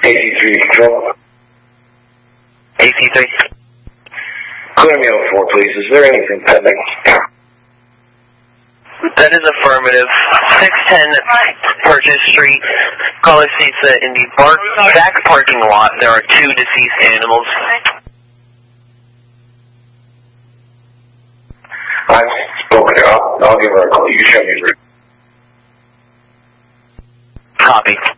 AC3 control. AC3. Clear me out 4, please. Is there anything pending? That is affirmative. 610 Purchase Street, caller states that in the back parking lot there are 2 deceased animals. I've spoken to her. I'll give her a call. You can show me the route. Copy.